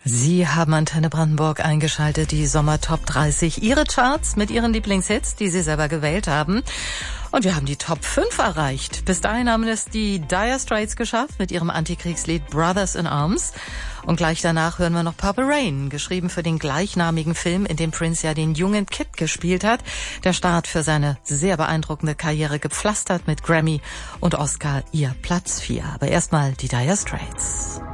Sie haben Antenne Brandenburg eingeschaltet, die Sommer Top 30. Ihre Charts mit Ihren Lieblingshits, die Sie selber gewählt haben. Und wir haben die Top 5 erreicht. Bis dahin haben es die Dire Straits geschafft mit ihrem Antikriegslied Brothers in Arms. Und gleich danach hören wir noch Purple Rain, geschrieben für den gleichnamigen Film, in dem Prince ja den jungen Kid gespielt hat. Der Start für seine sehr beeindruckende Karriere gepflastert mit Grammy und Oscar, ihr Platz 4. Aber erstmal die Dire Straits.